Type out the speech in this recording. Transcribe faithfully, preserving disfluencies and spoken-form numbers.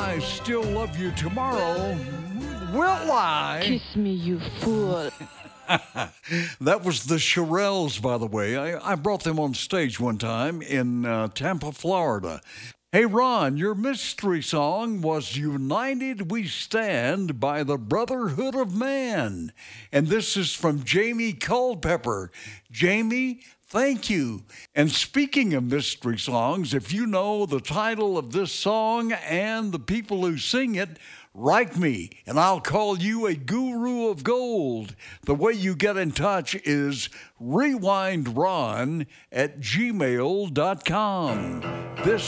I Still Love You Tomorrow? Will I? Kiss me, you fool. That was the Shirelles, by the way. I, I brought them on stage one time in uh, Tampa, Florida. Hey, Ron, your mystery song was United We Stand by the Brotherhood of Man. And this is from Jamie Culpepper. Jamie, thank you. And speaking of mystery songs, if you know the title of this song and the people who sing it, write me, and I'll call you a guru of gold. The way you get in touch is rewindron at gmail dot com. This